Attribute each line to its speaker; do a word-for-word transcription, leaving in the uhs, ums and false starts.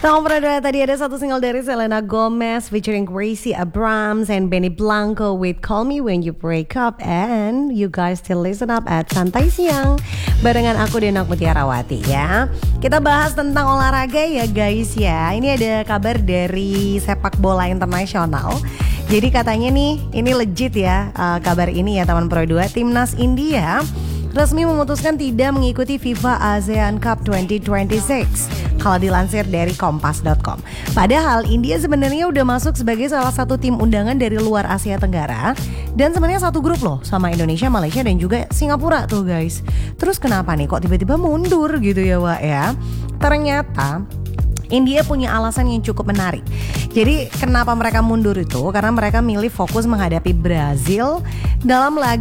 Speaker 1: Tahun perdana tadi ada satu single dari Selena Gomez featuring Gracie Abrams and Benny Blanco with Call Me When You Break Up. And you guys still listen up at Santai Siang barengan aku Denak Mutiarawati ya. Kita bahas tentang olahraga ya guys ya. Ini ada kabar dari sepak bola internasional. Jadi katanya nih, ini legit ya uh, kabar ini ya teman Pro dua. Timnas India resmi memutuskan tidak mengikuti FIFA ASEAN Cup dua ribu dua puluh enam kalau dilansir dari kompas dot com. Padahal India sebenarnya udah masuk sebagai salah satu tim undangan dari luar Asia Tenggara dan sebenarnya satu grup loh sama Indonesia, Malaysia dan juga Singapura tuh guys. Terus kenapa nih kok tiba-tiba mundur gitu ya Wak ya? Ternyata India punya alasan yang cukup menarik. Jadi kenapa mereka mundur itu? Karena mereka milih fokus menghadapi Brazil dalam laga